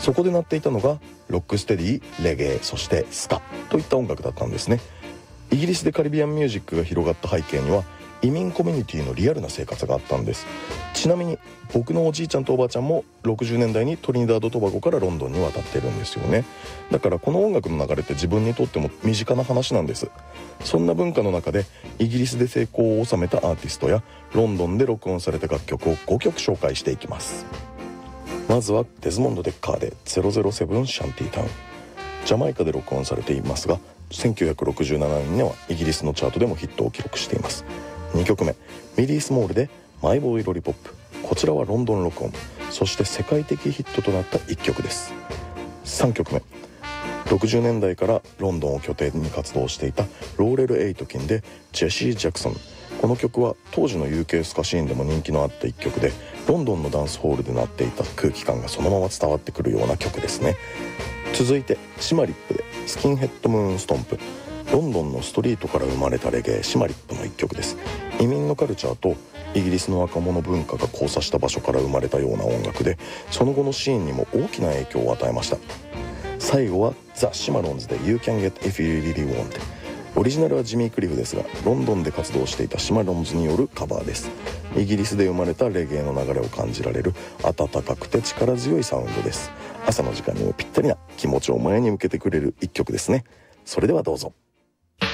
そこで鳴っていたのがロックステディ、レゲエ、そしてスカといった音楽だったんですね。イギリスでカリビアンミュージックが広がった背景には移民コミュニティのリアルな生活があったんです。ちなみに僕のおじいちゃんとおばあちゃんも60年代にトリニダード・トバゴからロンドンに渡ってるんですよね。だからこの音楽の流れって自分にとっても身近な話なんです。そんな文化の中でイギリスで成功を収めたアーティストやロンドンで録音された楽曲を5曲紹介していきます。まずはデズモンド・デッカーで007シャンティタウン。ジャマイカで録音されていますが1967年にはイギリスのチャートでもヒットを記録しています。2曲目ミリー・スモールでマイボーイ・ロリポップ。こちらはロンドン録音、そして世界的ヒットとなった1曲です。3曲目60年代からロンドンを拠点に活動していたローレル・エイトキンでジェシー・ジャクソン。この曲は当時の UK スカシーンでも人気のあった1曲でロンドンのダンスホールで鳴っていた空気感がそのまま伝わってくるような曲ですね。続いてシマリップでスキンヘッドムーンストンプ。ロンドンのストリートから生まれたレゲエシマリップの一曲です。移民のカルチャーとイギリスの若者文化が交差した場所から生まれたような音楽でその後のシーンにも大きな影響を与えました。最後はザ・シマロンズで You Can Get If You Really Want。 オリジナルはジミー・クリフですがロンドンで活動していたシマロンズによるカバーです。イギリスで生まれたレゲエの流れを感じられる温かくて力強いサウンドです。朝の時間にもぴったりな気持ちを前に向けてくれる一曲ですね。それではどうぞ。